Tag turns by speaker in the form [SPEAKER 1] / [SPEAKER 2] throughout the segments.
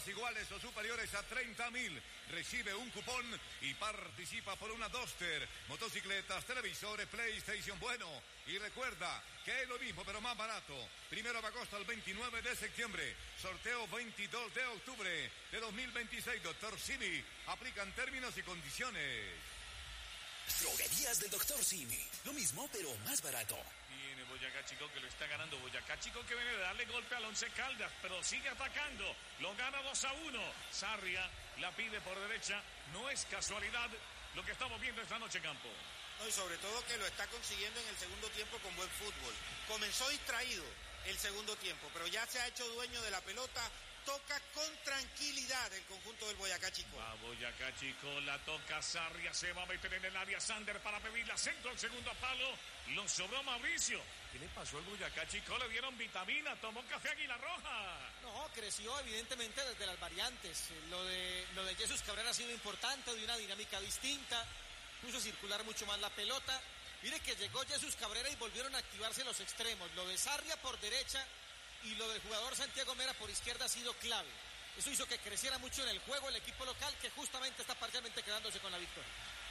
[SPEAKER 1] todas iguales o superiores a 30.000. Recibe un cupón y participa por una Duster, motocicletas, televisores, PlayStation. Bueno, y recuerda que es lo mismo pero más barato. 1 de agosto al 29 de septiembre. Sorteo 22 de octubre de 2026. Dr. Simi. Aplican términos y condiciones.
[SPEAKER 2] Droguerías del Dr. Simi. Lo mismo, pero más barato.
[SPEAKER 3] Viene Boyacá Chico, que lo está ganando. Boyacá Chico, que viene de darle golpe al Once Caldas, pero sigue atacando. Lo gana 2-1. Sarria la pide por derecha. No es casualidad lo que estamos viendo esta noche, Campo.
[SPEAKER 4] No, y sobre todo que lo está consiguiendo en el segundo tiempo con buen fútbol. Comenzó distraído el segundo tiempo, pero ya se ha hecho dueño de la pelota. Toca con tranquilidad el conjunto del Boyacá Chico.
[SPEAKER 3] Va Boyacá Chico, la toca Sarria, se va a meter en el área Sander para pedirla centro al segundo palo. Lo sobró Mauricio. ¿Qué le pasó al Boyacá Chico? Le dieron vitamina, tomó café Águila Roja.
[SPEAKER 5] No, creció evidentemente desde las variantes. Lo de Jesús Cabrera ha sido importante, de una dinámica distinta. Puso a circular mucho más la pelota. Mire que llegó Jesús Cabrera y volvieron a activarse los extremos. Lo de Sarria por derecha y lo del jugador Santiago Mera por izquierda ha sido clave. Eso hizo que creciera mucho en el juego el equipo local, que justamente está parcialmente quedándose con la victoria.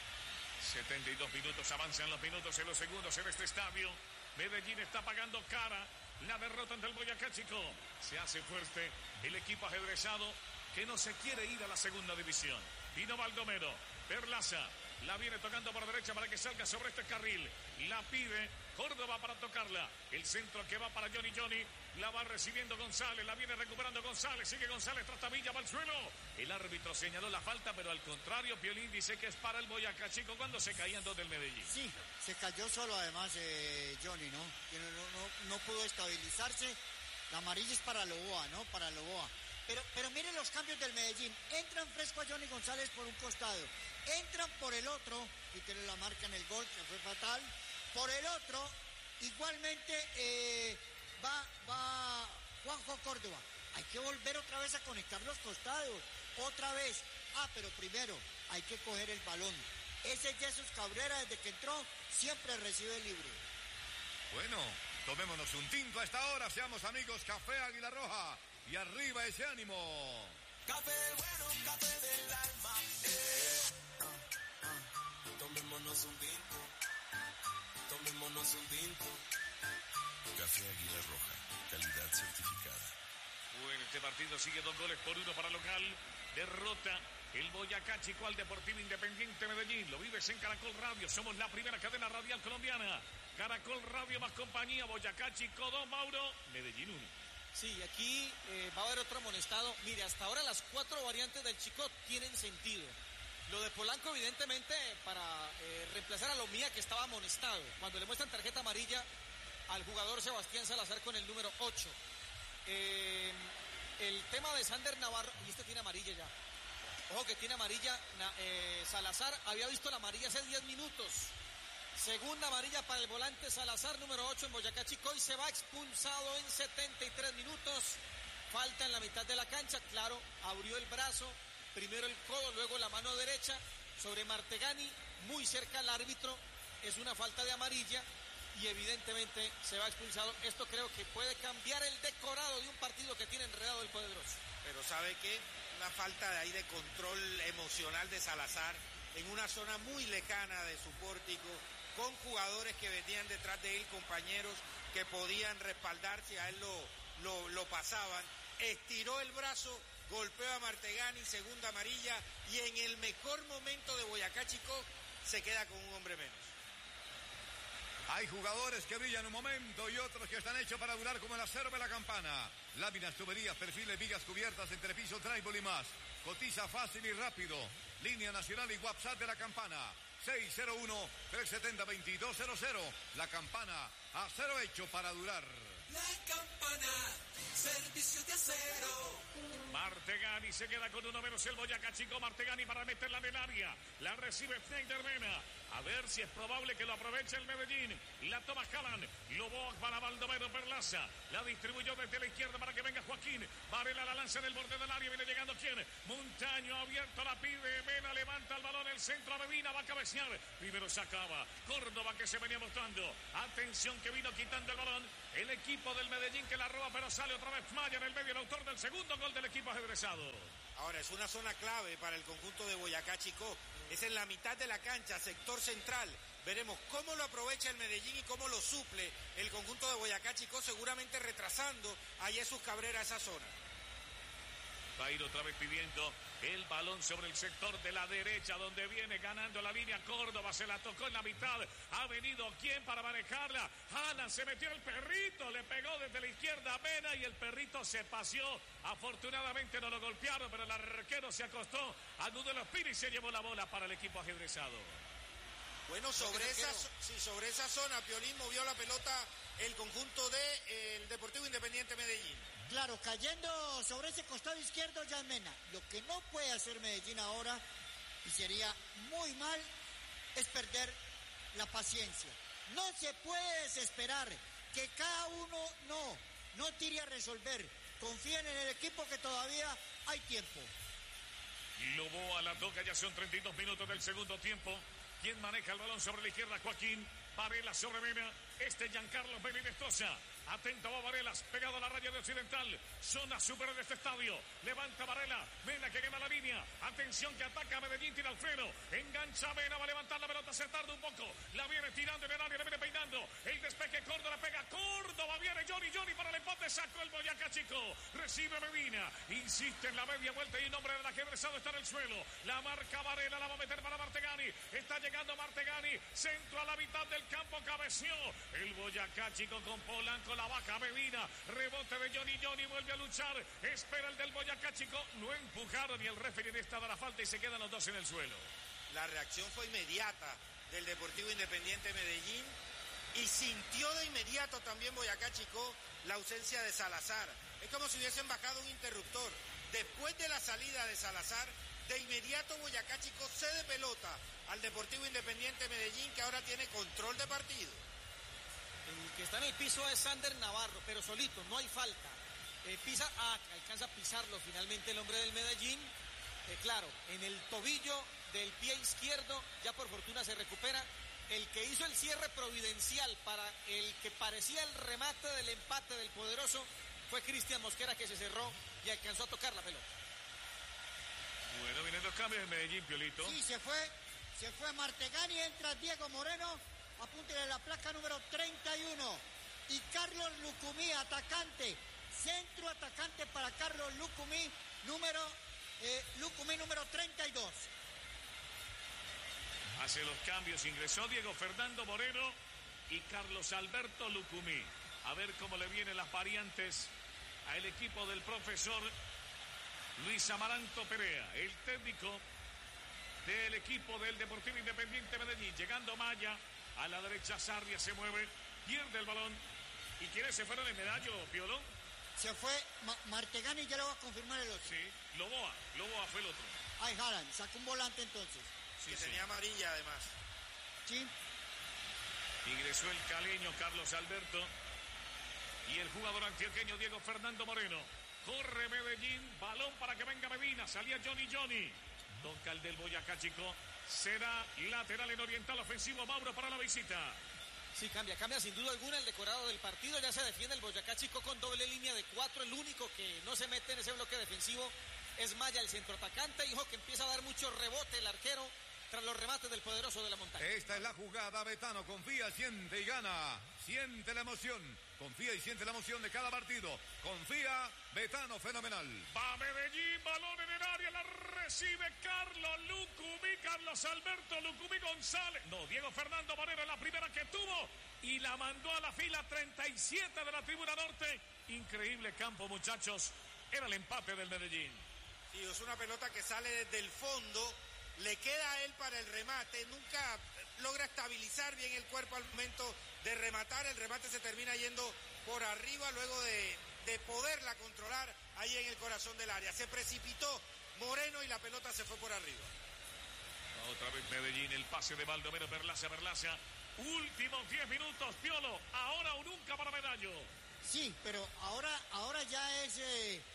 [SPEAKER 3] 72 minutos, avanzan los minutos en los segundos en este estadio. Medellín está pagando cara la derrota ante el Boyacá Chico. Se hace fuerte el equipo ajedrezado que no se quiere ir a la segunda división. Vino Baldomero, Perlaza, la viene tocando por derecha para que salga sobre este carril. La pide Córdoba para tocarla. El centro que va para Johnny. La va recibiendo González, la viene recuperando González. Sigue González, Trastavilla, va al suelo. El árbitro señaló la falta, pero al contrario, Piolín dice que es para el Boyacá Chico cuando se caían dos del Medellín.
[SPEAKER 6] Sí, se cayó solo además Johnny, ¿no? No pudo estabilizarse. La amarilla es para Loboa, ¿no? Para Loboa. Pero miren los cambios del Medellín. Entran fresco a Johnny González por un costado. Entran por el otro, y tiene la marca en el gol, que fue fatal. Por el otro, igualmente va Juanjo Córdoba. Hay que volver otra vez a conectar los costados. Otra vez. Pero primero hay que coger el balón. Ese Jesús Cabrera, desde que entró, siempre recibe libre.
[SPEAKER 1] Bueno, tomémonos un tinto a esta hora. Seamos amigos, Café Águila Roja. Y arriba ese ánimo.
[SPEAKER 7] Café bueno, café del alma. Tomémonos un tinto. Tomémonos un tinto.
[SPEAKER 8] Café Águila Roja, calidad certificada.
[SPEAKER 3] Bueno, este partido sigue 2-1 para local. Derrota el Boyacá Chico al Deportivo Independiente Medellín. Lo vives en Caracol Radio. Somos la primera cadena radial colombiana. Caracol Radio más compañía. Boyacá Chico 2, Mauro. Medellín 1.
[SPEAKER 5] Sí, aquí va a haber otro amonestado. Mire, hasta ahora las 4 variantes del Chico tienen sentido. Lo de Polanco, evidentemente, para reemplazar a Lomía, que estaba amonestado. Cuando le muestran tarjeta amarilla al jugador Sebastián Salazar con el número 8. El tema de Sander Navarro, y este tiene amarilla ya. Ojo que tiene amarilla. Salazar había visto la amarilla hace 10 minutos. Segunda amarilla para el volante Salazar, número 8 en Boyacá Chico, y se va expulsado en 73 minutos. Falta en la mitad de la cancha, claro, abrió el brazo, primero el codo, luego la mano derecha sobre Martegani, muy cerca al árbitro. Es una falta de amarilla y evidentemente se va expulsado. Esto creo que puede cambiar el decorado de un partido que tiene enredado el poderoso.
[SPEAKER 4] Pero ¿sabe qué? Una falta de ahí de control emocional de Salazar en una zona muy lejana de su pórtico, con jugadores que venían detrás de él, compañeros que podían respaldarse, a él lo pasaban. Estiró el brazo, golpeó a Martegani, segunda amarilla, y en el mejor momento de Boyacá Chico se queda con un hombre menos.
[SPEAKER 1] Hay jugadores que brillan un momento y otros que están hechos para durar, como el acero de la Campana. Láminas, tuberías, perfiles, vigas cubiertas, entrepiso, drywall y más. Cotiza fácil y rápido. Línea nacional y WhatsApp de la Campana. 601-370-2200. La Campana, acero hecho para durar.
[SPEAKER 7] La Campana, servicio de acero.
[SPEAKER 3] Martegani se queda con uno menos el Boyacá Chico. Martegani para meterla en el área. La recibe Schneider Mena. A ver si es probable que lo aproveche el Medellín. La toma Haaland. Loboa para Baldomero Perlaza. La distribuyó desde la izquierda para que venga Joaquín. Varela la lanza en el borde del área. Viene llegando ¿quién? Montaño abierto. La pide Mena. Levanta el balón. El centro a Medina. Va a cabecear. Primero se acaba. Córdoba que se venía mostrando. Atención que vino quitando el balón. El equipo del Medellín que la roba, pero sale otra vez Maya en el medio. El autor del segundo gol del equipo ajedrezado.
[SPEAKER 4] Ahora es una zona clave para el conjunto de Boyacá Chicó. Es en la mitad de la cancha, sector central. Veremos cómo lo aprovecha el Medellín y cómo lo suple el conjunto de Boyacá Chicó, seguramente retrasando a Jesús Cabrera esa zona.
[SPEAKER 3] Va a ir otra vez pidiendo el balón sobre el sector de la derecha, donde viene ganando la línea Córdoba. Se la tocó en la mitad. Ha venido ¿quién para manejarla? Haaland se metió el perrito. Le pegó desde la izquierda a Mena y el perrito se paseó. Afortunadamente no lo golpearon, pero el arquero se acostó. Anudó los pies y se llevó la bola para el equipo ajedrezado.
[SPEAKER 4] Bueno, sobre esa zona, Piolín movió la pelota el conjunto del Deportivo Independiente Medellín.
[SPEAKER 6] Claro, cayendo sobre ese costado izquierdo ya es Mena. Lo que no puede hacer Medellín ahora, y sería muy mal, es perder la paciencia. No se puede desesperar, que cada uno no tire a resolver. Confíen en el equipo que todavía hay tiempo.
[SPEAKER 3] Loboa la toca, ya son 32 minutos del segundo tiempo. ¿Quién maneja el balón sobre la izquierda? Joaquín. Varela sobre Mena. Giancarlo Benedestosa. Atento a Varelas, pegado a la raya de Occidental. Zona super de este estadio. Levanta Varela. Mena que quema la línea. Atención que ataca a Medellín, tira al freno. Engancha Mena, va a levantar la pelota, se tarda un poco. La viene tirando en el área, la viene peinando. El despeje Córdoba, pega Córdoba. Viene Johnny para el empate. Sacó el Boyacá Chicó. Recibe Medina. Insiste en la media vuelta y el nombre del ajedrezado está en el suelo. La marca Varela, la va a meter para Martegani. Está llegando Martegani. Centro a la mitad del campo, cabeció. El Boyacá Chicó con Polanco. La baja Medina, rebote de Johnny, vuelve a luchar, espera el del Boyacá Chicó, no empujaron y el referee está de la falta y se quedan los dos en el suelo.
[SPEAKER 4] La reacción fue inmediata del Deportivo Independiente Medellín y sintió de inmediato también Boyacá Chicó la ausencia de Salazar. Es como si hubiesen bajado un interruptor. Después de la salida de Salazar, de inmediato Boyacá Chicó cede pelota al Deportivo Independiente Medellín, que ahora tiene control de partido.
[SPEAKER 5] El que está en el piso es Sander Navarro, pero solito, no hay falta. Alcanza a pisarlo finalmente el hombre del Medellín. Claro, en el tobillo del pie izquierdo, ya por fortuna se recupera. El que hizo el cierre providencial para el que parecía el remate del empate del poderoso fue Cristian Mosquera, que se cerró y alcanzó a tocar la pelota.
[SPEAKER 3] Bueno, vienen dos cambios en Medellín, Piolito.
[SPEAKER 6] Sí, se fue Martegani, entra Diego Moreno. Apúntele la placa número 31. Y Carlos Lucumí, atacante. Centro atacante para Carlos Lucumí, número 32.
[SPEAKER 3] Hace los cambios, ingresó Diego Fernando Moreno y Carlos Alberto Lucumí. A ver cómo le vienen las variantes al equipo del profesor Luis Amaranto Perea, el técnico del equipo del Deportivo Independiente Medellín. Llegando Maya. A la derecha Sarria se mueve, pierde el balón. ¿Y quiénes se fueron de medallo, Piolón?
[SPEAKER 6] Se fue Martegani y ya lo va a confirmar el otro.
[SPEAKER 3] Sí, Loboa fue el otro.
[SPEAKER 6] Ay, Haaland, sacó un volante entonces.
[SPEAKER 4] Sí, tenía amarilla además.
[SPEAKER 6] Sí.
[SPEAKER 3] Ingresó el caleño Carlos Alberto y el jugador antioqueño Diego Fernando Moreno. Corre Medellín, balón para que venga Medina, salía Johnny. Toca el del Boyacá Chicó. Será lateral en oriental ofensivo Mauro para la visita.
[SPEAKER 5] Sí, cambia sin duda alguna el decorado del partido. Ya se defiende el Boyacá Chicó con doble línea de 4. El único que no se mete en ese bloque defensivo es Maya, el centroatacante. Hijo que empieza a dar mucho rebote el arquero tras los remates del poderoso de la montaña.
[SPEAKER 1] Esta es la jugada, Betano. Confía, siente y gana. Siente la emoción. Confía y siente la emoción de cada partido. Confía, Betano, fenomenal.
[SPEAKER 3] Va Medellín, balón en el área, la recibe Carlos Lucumí, Carlos Alberto Lucumí González. No, Diego Fernando Moreno, la primera que tuvo y la mandó a la fila 37 de la tribuna norte. Increíble campo, muchachos. Era el empate del Medellín.
[SPEAKER 4] Sí, es una pelota que sale desde el fondo. Le queda a él para el remate, nunca logra estabilizar bien el cuerpo al momento de rematar. El remate se termina yendo por arriba luego de poderla controlar ahí en el corazón del área. Se precipitó Moreno y la pelota se fue por arriba.
[SPEAKER 3] Otra vez Medellín, el pase de Baldomero, Perlaza. Últimos 10 minutos, Piolo. Ahora o nunca para Medallo.
[SPEAKER 6] Sí, pero ahora ya es,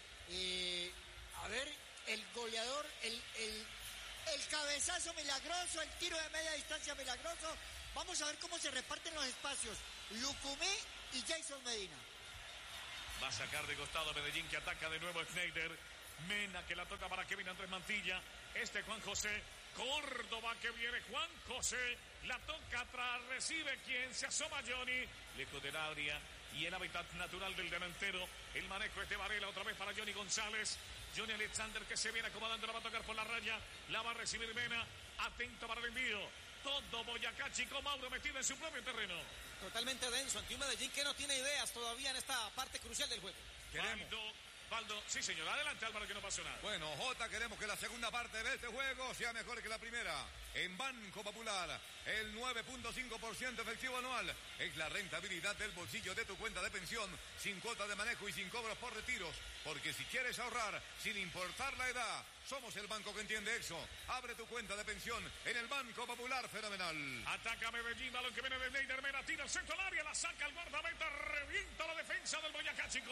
[SPEAKER 6] a ver, el goleador, el cabezazo milagroso, el tiro de media distancia milagroso. Vamos a ver cómo se reparten los espacios. Lucumí y Jason Medina.
[SPEAKER 3] Va a sacar de costado Medellín, que ataca de nuevo Schneider. Mena, que la toca para Kevin Andrés Mantilla. Juan José. Córdoba, que viene Juan José. La toca atrás, recibe quien se asoma Johnny. Lejos del área y el hábitat natural del delantero. El manejo es de Varela, otra vez para Johnny González. Johnny Alexander, que se viene acomodando, la va a tocar por la raya. La va a recibir Mena. Atento para el envío. Todo Boyacá Chico, Mauro metido en su propio terreno.
[SPEAKER 5] Totalmente denso ante un Medellín que no tiene ideas todavía en esta parte crucial del juego.
[SPEAKER 3] Baldo, sí señor, adelante Álvaro, que no pasó nada.
[SPEAKER 1] Bueno, Jota, queremos que la segunda parte de este juego sea mejor que la primera. En Banco Popular, el 9.5% efectivo anual es la rentabilidad del bolsillo de tu cuenta de pensión, sin cuota de manejo y sin cobros por retiros. Porque si quieres ahorrar, sin importar la edad, somos el banco que entiende eso. Abre tu cuenta de pensión en el Banco Popular. Fenomenal.
[SPEAKER 3] Ataca Medellín, balón que viene de Neider Mena, tira al centro del área, la saca el guardameta, revienta la defensa del Boyacá Chico.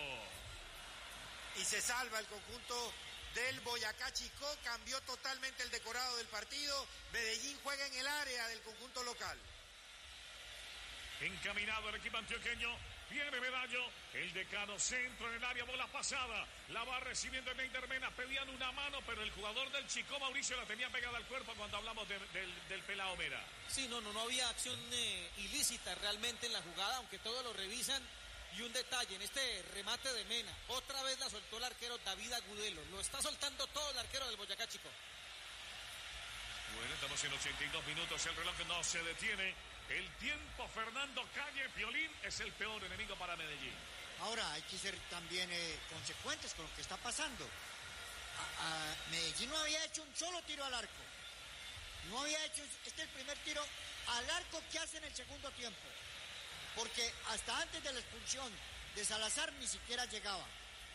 [SPEAKER 4] Y se salva el conjunto del Boyacá Chico. Cambió totalmente el decorado del partido. Medellín juega en el área del conjunto local.
[SPEAKER 3] Encaminado el equipo antioqueño. Viene Medallo, el decano, centro en el área, bola pasada. La va recibiendo Neider Mena. Pedían una mano, pero el jugador del Chico, Mauricio, la tenía pegada al cuerpo cuando hablamos del pelao Mera.
[SPEAKER 5] Sí, no había acción ilícita realmente en la jugada, aunque todos lo revisan. Y un detalle, en este remate de Mena, otra vez la soltó el arquero David Agudelo. Lo está soltando todo el arquero del Boyacá Chico.
[SPEAKER 3] Bueno, estamos en 82 minutos, el reloj no se detiene. El tiempo, Fernando Calle, Piolín, es el peor enemigo para Medellín.
[SPEAKER 6] Ahora hay que ser también consecuentes con lo que está pasando. Medellín no había hecho un solo tiro al arco. No había hecho, este es el primer tiro al arco que hace en el segundo tiempo. Porque hasta antes de la expulsión de Salazar ni siquiera llegaba.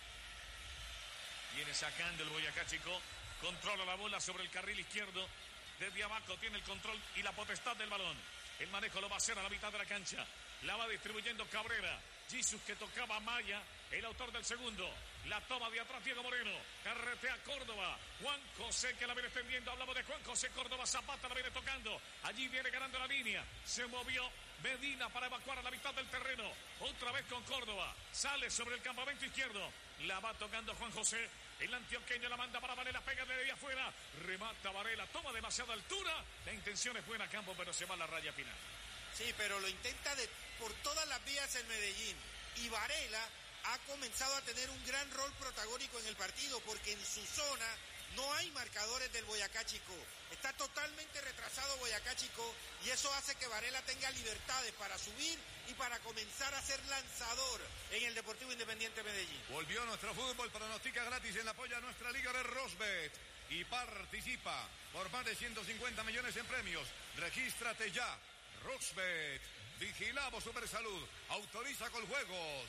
[SPEAKER 3] Viene sacando el Boyacá Chico, controla la bola sobre el carril izquierdo. Desde abajo tiene el control y la potestad del balón. El manejo lo va a hacer a la mitad de la cancha. La va distribuyendo Cabrera. Jesus, que tocaba a Maya, el autor del segundo. La toma de atrás Diego Moreno. Carretea Córdoba. Juan José, que la viene extendiendo. Hablamos de Juan José Córdoba. Zapata la viene tocando. Allí viene ganando la línea. Se movió Medina para evacuar a la mitad del terreno. Otra vez con Córdoba. Sale sobre el campamento izquierdo. La va tocando Juan José. El antioqueño la manda para Varela. Pega de ahí afuera. Remata Varela. Toma demasiada altura. La intención es buena a campo, pero se va a la raya final.
[SPEAKER 4] Sí, pero lo intenta por todas las vías el Medellín. Y Varela ha comenzado a tener un gran rol protagónico en el partido, porque en su zona no hay marcadores del Boyacá Chico. Está totalmente retrasado Boyacá Chico y eso hace que Varela tenga libertades para subir y para comenzar a ser lanzador en el Deportivo Independiente Medellín.
[SPEAKER 1] Volvió nuestro fútbol, pronostica gratis en apoyo a nuestra liga de Rosbet y participa por más de 150 millones en premios. Regístrate ya. Rosbet, vigilamos Supersalud, autoriza con juegos.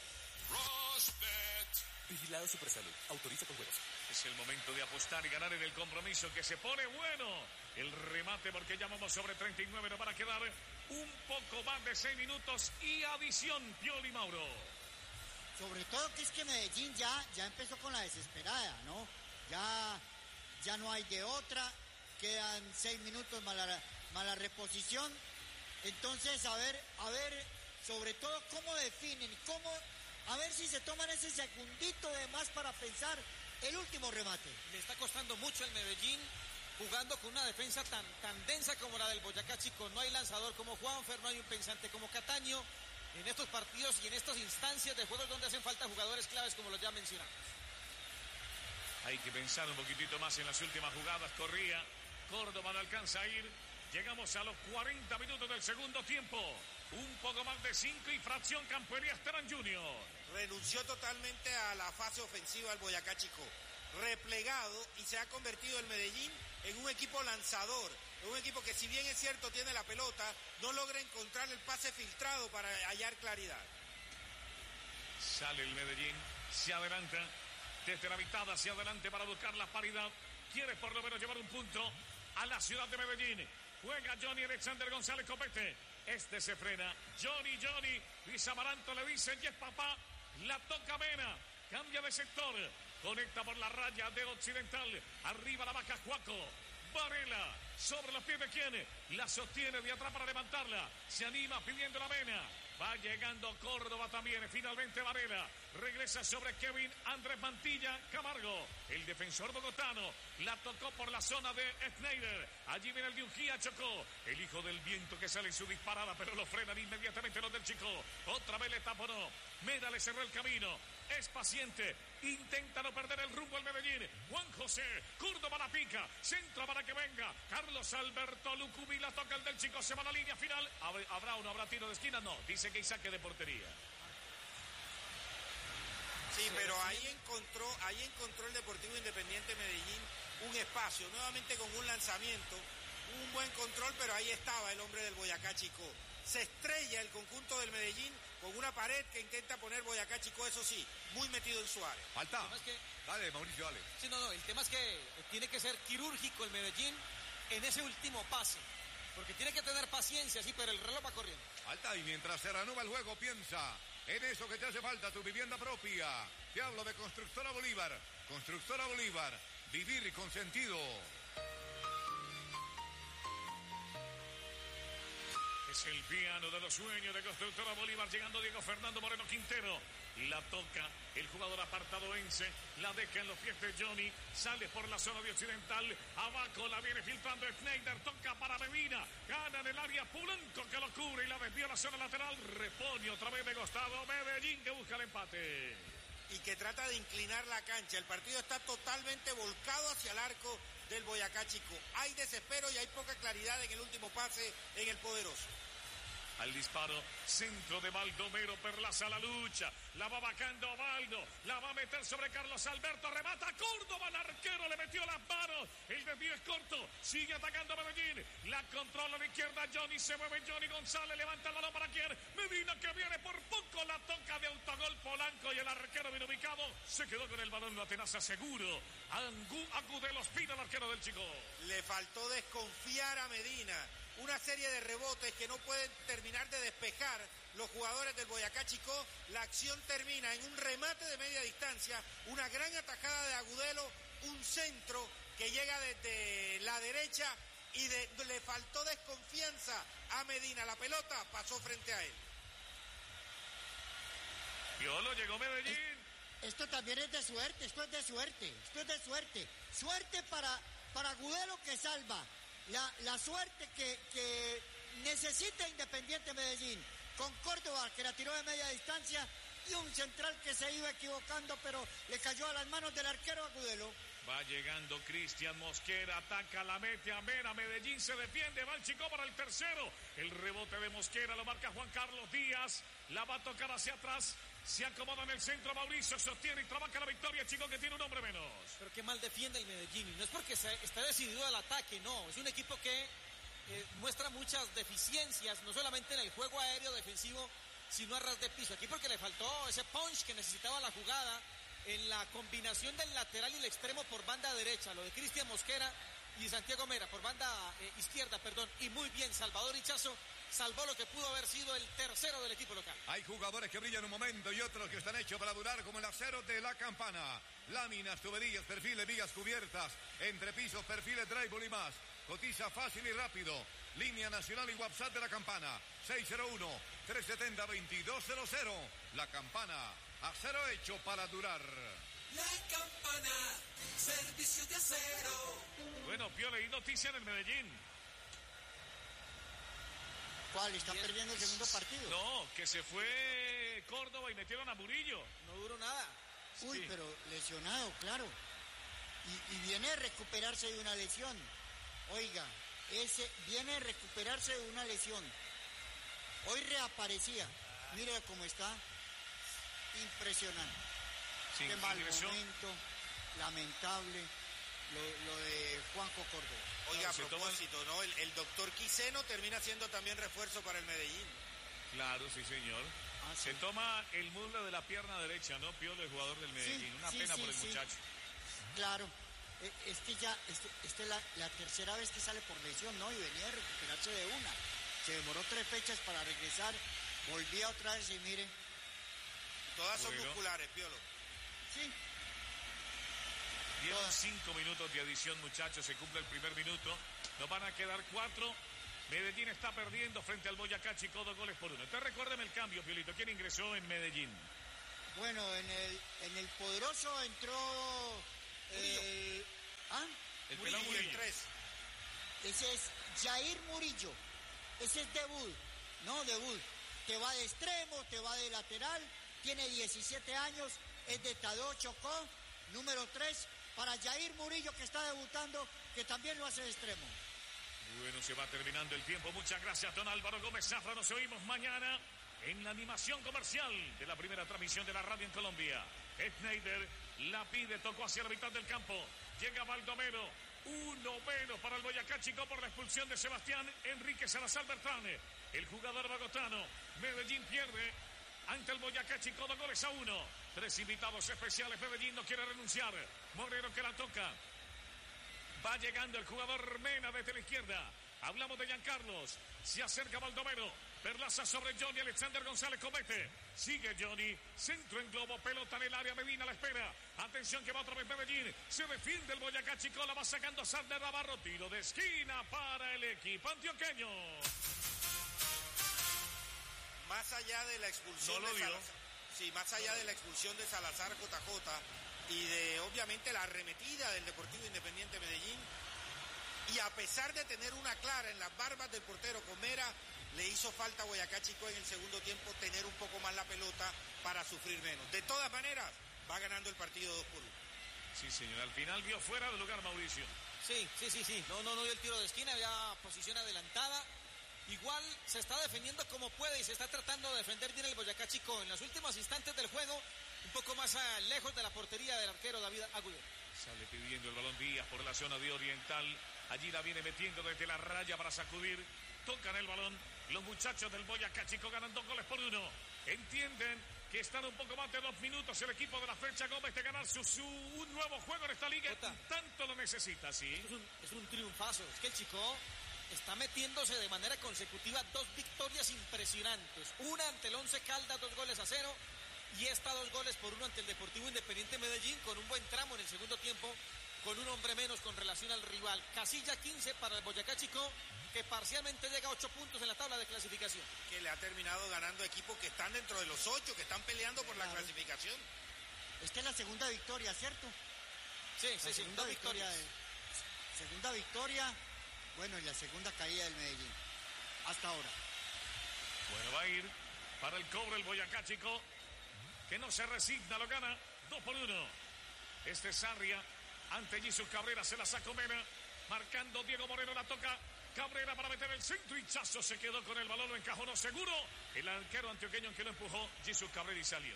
[SPEAKER 2] Rosbet. Vigilado Supersalud, autoriza con juegos.
[SPEAKER 3] Es el momento de apostar y ganar en el compromiso, que se pone bueno. El remate, porque ya vamos sobre 39, nos van a quedar un poco más de 6 minutos y adición, Pioli Mauro.
[SPEAKER 6] Sobre todo que es que Medellín ya empezó con la desesperada, ¿no? Ya no hay de otra, quedan 6 minutos más la reposición. Entonces, a ver, sobre todo cómo definen, a ver si se toman ese segundito de más para pensar el último remate.
[SPEAKER 5] Le está costando mucho el Medellín, jugando con una defensa tan densa como la del Boyacá Chico. No hay lanzador como Juanfer, no hay un pensante como Cataño. En estos partidos y en estas instancias de juegos donde hacen falta jugadores claves como los ya mencionamos.
[SPEAKER 3] Hay que pensar un poquitito más en las últimas jugadas. Corría, Córdoba no alcanza a ir. Llegamos a los 40 minutos del segundo tiempo. Un poco más de 5 y fracción Campería Esteban Junior.
[SPEAKER 4] Renunció totalmente a la fase ofensiva del Boyacá Chico. Replegado, y se ha convertido el Medellín en un equipo lanzador. Un equipo que, si bien es cierto tiene la pelota, no logra encontrar el pase filtrado para hallar claridad.
[SPEAKER 3] Sale el Medellín, se adelanta desde la mitad hacia adelante para buscar la paridad. Quiere por lo menos llevar un punto. a la ciudad de Medellín. Juega Johnny Alexander González Copete. Este se frena. Johnny. Luis Amaranto le dice, y es papá. La toca Mena. Cambia de sector. Conecta por la raya de Occidental. Arriba la vaca Juaco. Varela. Sobre los pies de quién. La sostiene de atrás para levantarla. Se anima pidiendo la Mena. Va llegando Córdoba también. Finalmente Varela. Regresa sobre Kevin Andrés Mantilla Camargo. El defensor bogotano. La tocó por la zona de Schneider. Allí viene el de Ungía, chocó. El hijo del viento que sale en su disparada, pero lo frenan inmediatamente los del Chico. Otra vez le taponó. Mena le cerró el camino. Es paciente. Intenta no perder el rumbo al Medellín. Juan José. Córdoba la pica. Centra para que venga. Carlos Alberto Lucumí la toca el del Chico. Se va a la línea final. ¿Habrá o no habrá tiro de esquina? No. Dice que hay saque de portería.
[SPEAKER 4] Sí, pero ahí encontró el Deportivo Independiente Medellín un espacio, nuevamente con un lanzamiento, un buen control, pero ahí estaba el hombre del Boyacá Chico. Se estrella el conjunto del Medellín con una pared que intenta poner Boyacá Chico, eso sí, muy metido en su área.
[SPEAKER 1] Falta.
[SPEAKER 5] Que...
[SPEAKER 1] Dale, Mauricio, dale.
[SPEAKER 5] Sí, no, el tema es que tiene que ser quirúrgico el Medellín en ese último pase. Porque tiene que tener paciencia, sí, pero el reloj va corriendo.
[SPEAKER 1] Falta, y mientras se reanuda el juego, piensa en eso que te hace falta, tu vivienda propia. Te hablo de Constructora Bolívar. Constructora Bolívar, vivir con sentido.
[SPEAKER 3] Es el piano de los sueños de Constructora Bolívar, llegando Diego Fernando Moreno Quintero. La toca el jugador apartadoense, la deja en los pies de Johnny, sale por la zona de Occidental, abajo la viene filtrando Schneider, toca para Medina, gana en el área Pulanco que lo cubre y la desvía a la zona lateral, repone otra vez de costado Medellín que busca el empate.
[SPEAKER 4] Y que trata de inclinar la cancha, el partido está totalmente volcado hacia el arco del Boyacá Chico. Hay desespero y hay poca claridad en el último pase en el poderoso.
[SPEAKER 3] Al disparo, centro de Baldomero, Perlaza a la lucha, la va bajando Baldo, la va a meter sobre Carlos Alberto, remata Córdoba, el arquero le metió las manos, el desvío es corto, sigue atacando Medellín, la controla a la izquierda Johnny, se mueve Johnny González, levanta el balón para quién, Medina que viene por poco, la toca de autogol Polanco y el arquero bien ubicado, se quedó con el balón, la tenaza seguro, Agudelo Espina, el arquero del Chico.
[SPEAKER 4] Le faltó desconfiar a Medina. Una serie de rebotes que no pueden terminar de despejar los jugadores del Boyacá Chico. La acción termina en un remate de media distancia, una gran atajada de Agudelo, un centro que llega desde la derecha y le faltó desconfianza a Medina. La pelota pasó frente a él.
[SPEAKER 3] Piolo, llegó Medellín.
[SPEAKER 6] Esto también es de suerte, esto es de suerte. Suerte para Agudelo que salva. La suerte que necesita Independiente Medellín, con Córdoba que la tiró de media distancia y un central que se iba equivocando pero le cayó a las manos del arquero Agudelo.
[SPEAKER 3] Va llegando Cristian Mosquera, ataca, la mete a Mena, Medellín se defiende, va el Chico para el tercero, el rebote de Mosquera lo marca Juan Carlos Díaz, la va a tocar hacia atrás. Se acomoda en el centro, Mauricio sostiene y trabaja la victoria, Chico, que tiene un hombre menos.
[SPEAKER 5] Pero qué mal defiende el Medellín, y no es porque esté decidido al ataque, no, es un equipo que muestra muchas deficiencias, no solamente en el juego aéreo defensivo, sino a ras de piso. Aquí porque le faltó ese punch que necesitaba la jugada en la combinación del lateral y el extremo por banda derecha, lo de Cristian Mosquera y Santiago Mera por banda izquierda, y muy bien, Salvador Hichazo salvó lo que pudo haber sido el tercero del equipo local.
[SPEAKER 1] Hay jugadores que brillan un momento y otros que están hechos para durar, como el acero de La Campana. Láminas, tuberías, perfiles, vigas cubiertas, entrepisos, perfiles, drywall y más. Cotiza fácil y rápido. Línea nacional y WhatsApp de La Campana. 601-370-2200. La Campana, acero hecho para durar.
[SPEAKER 7] La Campana, servicio de acero.
[SPEAKER 3] Bueno, Piole, y noticia en el Medellín.
[SPEAKER 6] ¿Cuál? ¿Está perdiendo el segundo partido?
[SPEAKER 3] No, que se fue Córdoba y metieron a Murillo.
[SPEAKER 5] No duró nada.
[SPEAKER 6] Uy,
[SPEAKER 3] Sí.
[SPEAKER 6] pero lesionado, claro. Y viene a recuperarse de una lesión. Oiga, viene a recuperarse de una lesión. Hoy reaparecía. Mire cómo está. Impresionante.
[SPEAKER 3] Sí,
[SPEAKER 6] Qué mal
[SPEAKER 3] ingresó.
[SPEAKER 6] momento. Lamentable. Lo de Juanjo Córdoba.
[SPEAKER 4] Oiga, a
[SPEAKER 3] se toma-
[SPEAKER 4] propósito, ¿no? El doctor Quiseno termina siendo también refuerzo para el Medellín.
[SPEAKER 3] Claro, sí, señor.
[SPEAKER 6] Ah, sí.
[SPEAKER 3] Se toma el muslo de la pierna derecha, ¿no? Piolo, el jugador del Medellín. Una
[SPEAKER 6] sí,
[SPEAKER 3] pena
[SPEAKER 6] sí,
[SPEAKER 3] por el
[SPEAKER 6] sí.
[SPEAKER 3] muchacho.
[SPEAKER 6] Claro. Es que ya, esta es la tercera vez que sale por lesión, ¿no? Y venía a recuperarse de una. Se demoró 3 fechas para regresar, volvía otra vez y mire.
[SPEAKER 4] Todas son musculares, Piolo.
[SPEAKER 6] Sí.
[SPEAKER 3] Llevan 5 minutos de adición, muchachos, se cumple el primer minuto. Nos van a quedar 4. Medellín está perdiendo frente al Boyacá Chicó 2-1. Te recuérdame el cambio, Piolito. ¿Quién ingresó en Medellín?
[SPEAKER 6] Bueno, en el poderoso entró
[SPEAKER 3] el pelado Murillo.
[SPEAKER 4] 3.
[SPEAKER 6] Ese es Jair Murillo. Ese es debut. No, debut. Te va de extremo, te va de lateral. Tiene 17 años. Es de Tadó Chocó. Número 3 para Jair Murillo, que está debutando, que también lo hace de extremo.
[SPEAKER 3] Bueno, se va terminando el tiempo. Muchas gracias, don Álvaro Gómez Zafra. Nos oímos mañana en la animación comercial de la primera transmisión de la radio en Colombia. Schneider la pide, tocó hacia la mitad del campo. Llega Baldomero. 1 menos para el Boyacá Chicó por la expulsión de Sebastián Enrique Salazar Bertrán. El jugador bogotano. Medellín pierde ante el Boyacá Chicó 2-1. 3 invitados especiales. Medellín no quiere renunciar. Moreno que la toca. Va llegando el jugador Mena desde la izquierda. Hablamos de Giancarlos. Se acerca Baldomero. Perlaza sobre Johnny. Alexander González comete. Sigue Johnny. Centro en globo. Pelota en el área. Medina la espera. Atención que va otra vez Medellín. Se defiende el Boyacá Chicó. La va sacando Sandler Navarro. Tiro de esquina para el equipo antioqueño.
[SPEAKER 4] Más allá de la expulsión de Salazar. Sí, más allá de la expulsión de Salazar JJ y de obviamente la arremetida del Deportivo Independiente Medellín, y a pesar de tener una clara en las barbas del portero Comera, le hizo falta a Boyacá Chicó en el segundo tiempo tener un poco más la pelota para sufrir menos. De todas maneras, va ganando el partido 2-1.
[SPEAKER 3] Sí, señor, al final vio fuera de lugar Mauricio.
[SPEAKER 5] Sí. No dio el tiro de esquina, había posición adelantada. Igual se está defendiendo como puede y se está tratando de defender bien el Boyacá Chicó. En los últimos instantes del juego, un poco más lejos de la portería del arquero David Agudelo.
[SPEAKER 3] Sale pidiendo el balón Díaz por la zona de Oriental. Allí la viene metiendo desde la raya para sacudir. Tocan el balón. Los muchachos del Boyacá Chicó ganan 2-1. Entienden que están un poco más de 2 minutos el equipo de la Flecha Gómez de ganar un nuevo juego en esta liga. Tanto lo necesita, ¿sí?
[SPEAKER 5] Es un triunfazo. Es que el Chicó está metiéndose de manera consecutiva 2 victorias impresionantes. Una ante el Once Caldas, 2-0. Y esta 2-1 ante el Deportivo Independiente Medellín, con un buen tramo en el segundo tiempo, con un hombre menos con relación al rival. Casilla 15 para el Boyacá Chicó, que parcialmente llega a 8 puntos en la tabla de clasificación.
[SPEAKER 4] Que le ha terminado ganando equipos que están dentro de los 8, que están peleando por la clasificación.
[SPEAKER 6] Esta es la segunda victoria, ¿cierto?
[SPEAKER 5] Sí, segunda victoria.
[SPEAKER 6] Segunda victoria. Bueno, y la segunda caída del Medellín. Hasta ahora.
[SPEAKER 3] Bueno, va a ir para el cobre el Boyacá Chicó, que no se resigna, lo gana 2-1. Este es Sarria ante Jesús Cabrera, se la sacó Mena, marcando Diego Moreno, la toca Cabrera para meter el centro, hinchazo, se quedó con el balón, lo encajonó seguro el arquero antioqueño que lo empujó Jesús Cabrera y salió.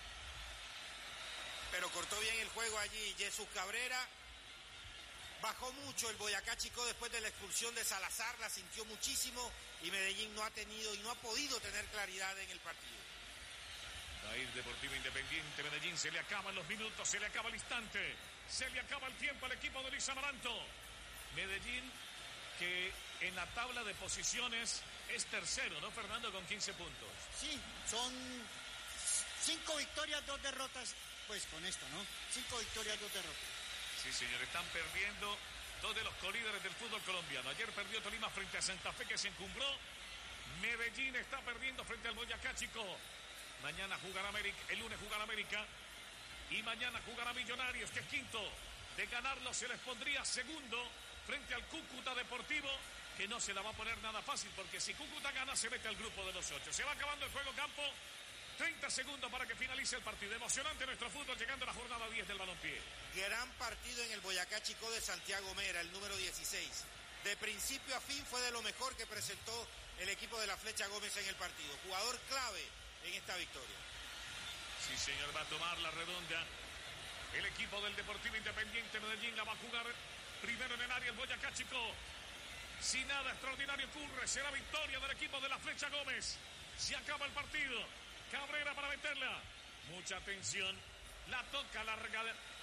[SPEAKER 4] Pero cortó bien el juego allí Jesús Cabrera. Bajó mucho el Boyacá Chicó después de la expulsión de Salazar, la sintió muchísimo y Medellín no ha tenido y no ha podido tener claridad en el partido.
[SPEAKER 3] Va a ir Deportivo Independiente Medellín, se le acaban los minutos, se le acaba el instante, se le acaba el tiempo al equipo de Luis Amaranto. Medellín, que en la tabla de posiciones es tercero, ¿no, Fernando? Con 15 puntos.
[SPEAKER 6] Sí, son 5 victorias, 2 derrotas, pues con esta, ¿no? 5 victorias, 2 derrotas.
[SPEAKER 3] Sí, señor, están perdiendo 2 de los colíderes del fútbol colombiano. Ayer perdió Tolima frente a Santa Fe, que se encumbró. Medellín está perdiendo frente al Boyacá Chicó. Mañana jugará América, el lunes jugará América. Y mañana jugará Millonarios, que es quinto. De ganarlo se les pondría segundo frente al Cúcuta Deportivo, que no se la va a poner nada fácil, porque si Cúcuta gana se mete al grupo de los 8. Se va acabando el juego campo. 30 segundos para que finalice el partido. Emocionante nuestro fútbol, llegando a la jornada 10 del balompié.
[SPEAKER 4] Gran partido en el Boyacá Chicó de Santiago Mera, el número 16. De principio a fin fue de lo mejor que presentó el equipo de la Flecha Gómez en el partido. Jugador clave en esta victoria.
[SPEAKER 3] Sí, señor, va a tomar la redonda. El equipo del Deportivo Independiente Medellín la va a jugar primero en el área el Boyacá Chicó. Si nada extraordinario ocurre, será victoria del equipo de la Flecha Gómez. Se acaba el partido. Cabrera para meterla. Mucha atención. La toca larga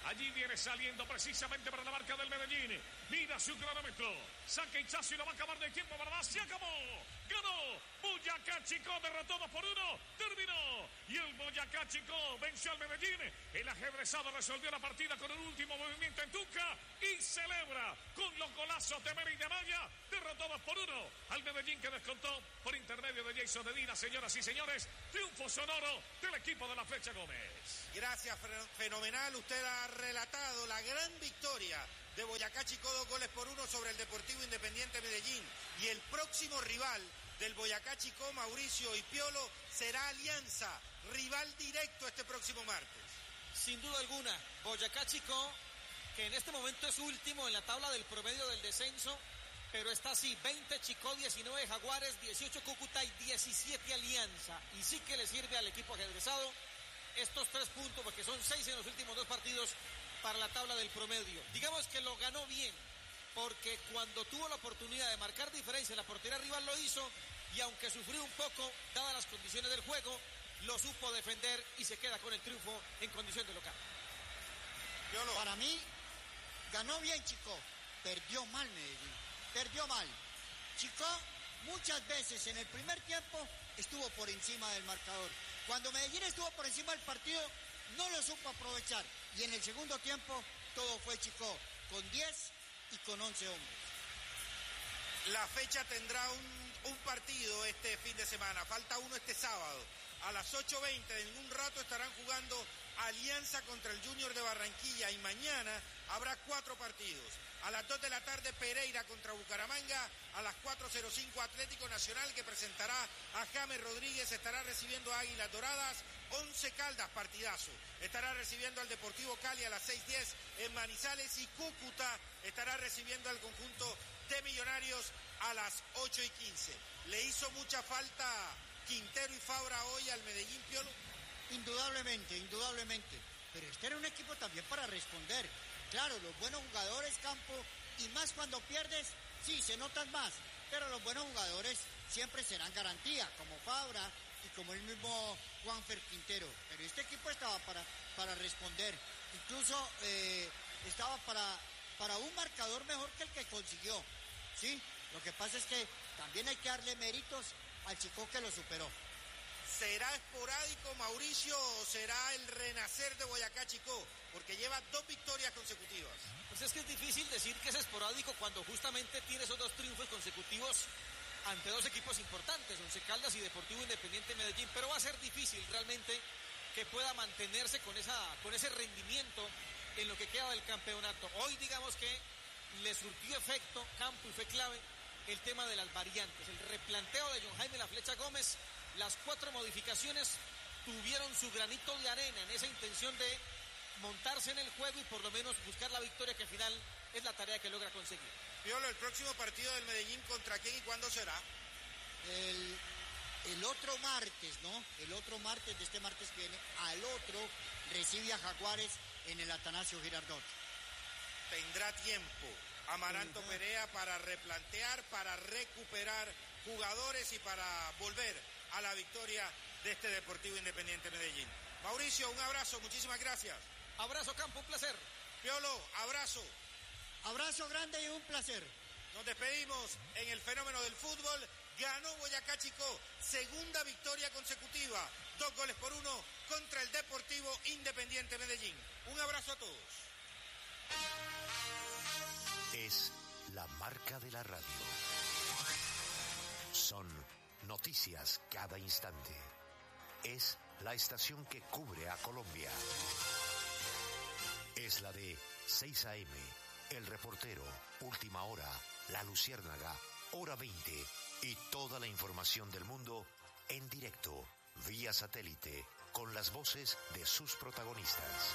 [SPEAKER 3] Allí viene saliendo precisamente para la marca del Medellín. Mira su cronómetro. Saca Hinchazo y no va a acabar de tiempo, ¿verdad? Se acabó. Ganó Boyacá Chico, derrotó 2-1. Terminó. Y el Boyacá Chico venció al Medellín. El ajedrezado resolvió la partida con el último movimiento en Tuca y celebra con los golazos de Mera y de Maya. Derrotó 2-1 al Medellín, que descontó por intermedio de Jason Medina. Señoras y señores, triunfo sonoro del equipo de la Flecha Gómez.
[SPEAKER 4] Gracias, fenomenal. Usted ha relatado la gran victoria de Boyacá Chico, 2-1 sobre el Deportivo Independiente Medellín. Y el próximo rival del Boyacá Chico, Mauricio y Piolo, será Alianza, rival directo este próximo martes.
[SPEAKER 5] Sin duda alguna, Boyacá Chico, que en este momento es último en la tabla del promedio del descenso, pero está así: 20 Chico, 19 Jaguares, 18 Cúcuta y 17 Alianza. Y sí que le sirve al equipo ajedrezado estos 3 puntos, porque son 6 en los últimos 2 partidos para la tabla del promedio. Digamos que lo ganó bien, porque cuando tuvo la oportunidad de marcar diferencia en la portería rival lo hizo, y aunque sufrió un poco, dadas las condiciones del juego, lo supo defender y se queda con el triunfo en condición de local.
[SPEAKER 6] Para mí, ganó bien Chico, perdió mal Medellín, perdió mal. Chico muchas veces en el primer tiempo estuvo por encima del marcador. Cuando Medellín estuvo por encima del partido, no lo supo aprovechar. Y en el segundo tiempo, todo fue Chico, con 10 y con 11 hombres.
[SPEAKER 4] La fecha tendrá un partido este fin de semana. Falta uno este sábado. A las 8:20, en un rato estarán jugando Alianza contra el Junior de Barranquilla. Y mañana habrá 4 partidos. A las 2 de la tarde, Pereira contra Bucaramanga. A las 4:05, Atlético Nacional, que presentará a James Rodríguez, estará recibiendo a Águilas Doradas. 11 Caldas, partidazo. Estará recibiendo al Deportivo Cali a las 6:10 en Manizales. Y Cúcuta estará recibiendo al conjunto de Millonarios a las 8:15. ¿Le hizo mucha falta Quintero y Fabra hoy al Medellín, Piolo?
[SPEAKER 6] Indudablemente, indudablemente. Pero este era un equipo también para responder. Claro, los buenos jugadores, Campo, y más cuando pierdes, sí, se notan más. Pero los buenos jugadores siempre serán garantía, como Fabra y como el mismo Juanfer Quintero. Pero este equipo estaba para responder. Incluso estaba para un marcador mejor que el que consiguió. Sí, lo que pasa es que también hay que darle méritos al Chico que lo superó.
[SPEAKER 4] ¿Será esporádico, Mauricio, o será el renacer de Boyacá Chico? Porque lleva 2 victorias consecutivas.
[SPEAKER 5] Pues es que es difícil decir que es esporádico cuando justamente tiene esos 2 triunfos consecutivos ante 2 equipos importantes, Once Caldas y Deportivo Independiente Medellín, pero va a ser difícil realmente que pueda mantenerse con ese rendimiento en lo que queda del campeonato. Hoy digamos que le surtió efecto Campo y fue clave el tema de las variantes, el replanteo de John Jaime La Flecha Gómez. Las 4 modificaciones tuvieron su granito de arena en esa intención de montarse en el juego y por lo menos buscar la victoria, que al final es la tarea que logra conseguir.
[SPEAKER 4] Piolo, el próximo partido del Medellín, ¿contra quién y cuándo será?
[SPEAKER 6] El otro martes, ¿no? El otro martes, de este martes que viene, al otro recibe a Jaguares en el Atanasio Girardot.
[SPEAKER 4] Tendrá tiempo Amaranto Perea para replantear, para recuperar jugadores y para volver a la victoria de este Deportivo Independiente Medellín. Mauricio, un abrazo, muchísimas gracias.
[SPEAKER 5] Abrazo, Campo, un placer.
[SPEAKER 4] Piolo, abrazo.
[SPEAKER 6] Abrazo grande y un placer.
[SPEAKER 4] Nos despedimos en el fenómeno del fútbol. Ganó Boyacá Chico, segunda victoria consecutiva, 2-1 contra el Deportivo Independiente Medellín. Un abrazo a todos.
[SPEAKER 9] Es la marca de la radio. Son noticias cada instante. Es la estación que cubre a Colombia. Es la de 6 AM, El Reportero, Última Hora, La Luciérnaga, Hora 20 y toda la información del mundo en directo, vía satélite, con las voces de sus protagonistas.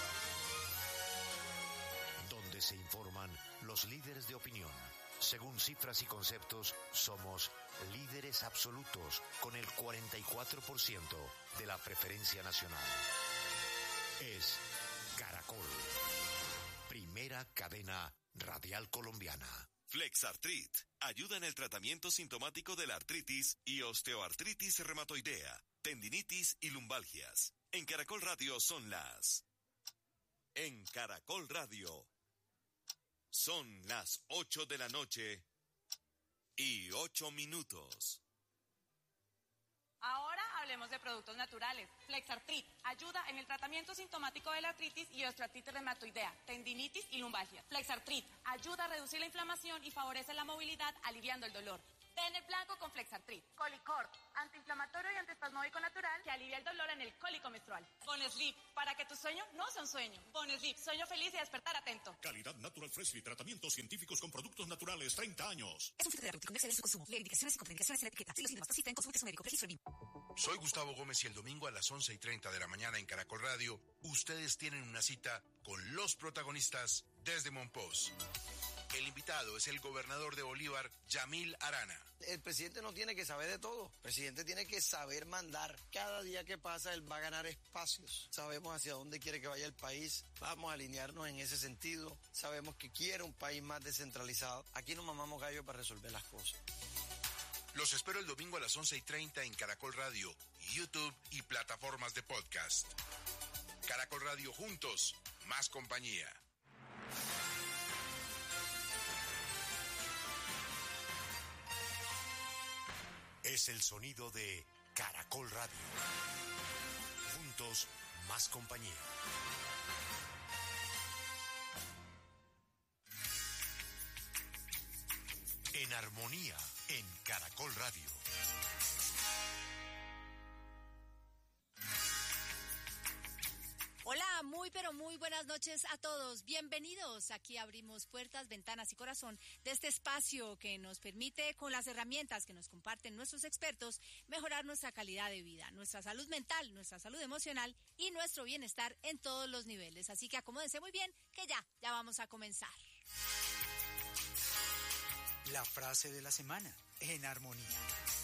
[SPEAKER 9] Donde se informan los líderes de opinión. Según cifras y conceptos, somos líderes absolutos con el 44% de la preferencia nacional. Es Caracol, primera cadena radial colombiana.
[SPEAKER 8] Flexartrit ayuda en el tratamiento sintomático de la artritis y osteoartritis reumatoidea, tendinitis y lumbalgias. En Caracol Radio son las en Caracol Radio. Son las 8 de la noche y 8 minutos.
[SPEAKER 10] Ahora hablemos de productos naturales. Flexartrit ayuda en el tratamiento sintomático de la artritis y osteoartritis reumatoidea, tendinitis y lumbalgia. Flexartrit ayuda a reducir la inflamación y favorece la movilidad, aliviando el dolor. Ten el blanco con Flexartrit. Colicor, antiinflamatorio y antiespasmódico natural que alivia el dolor en el cólico menstrual. Bonesleep, para que tu sueño no sea un sueño. Bonesleep, sueño feliz y despertar atento.
[SPEAKER 11] Calidad Natural Freshly, tratamientos científicos con productos naturales, 30 años.
[SPEAKER 12] Es un fitoterapéutico, no excede su consumo. Lee indicaciones y contraindicaciones en la etiqueta. Si los síntomas persisten, consulte a su médico. Registro BIM.
[SPEAKER 13] Soy Gustavo Gómez y el domingo a las 11:30 de la mañana en Caracol Radio, ustedes tienen una cita con los protagonistas desde Monpós. El invitado es el gobernador de Bolívar, Yamil Arana.
[SPEAKER 14] El presidente no tiene que saber de todo. El presidente tiene que saber mandar. Cada día que pasa, él va a ganar espacios. Sabemos hacia dónde quiere que vaya el país. Vamos a alinearnos en ese sentido. Sabemos que quiere un país más descentralizado. Aquí nos mamamos gallo para resolver las cosas.
[SPEAKER 13] Los espero el domingo a las 11:30 en Caracol Radio, YouTube y plataformas de podcast. Caracol Radio, juntos, más compañía.
[SPEAKER 9] Es el sonido de Caracol Radio. Juntos, más compañía. En armonía, en Caracol Radio.
[SPEAKER 15] Hola, muy pero muy buenas noches a todos. Bienvenidos. Aquí abrimos puertas, ventanas y corazón de este espacio que nos permite, con las herramientas que nos comparten nuestros expertos, mejorar nuestra calidad de vida, nuestra salud mental, nuestra salud emocional y nuestro bienestar en todos los niveles. Así que acomódense muy bien, que ya vamos a comenzar.
[SPEAKER 16] La frase de la semana, en armonía.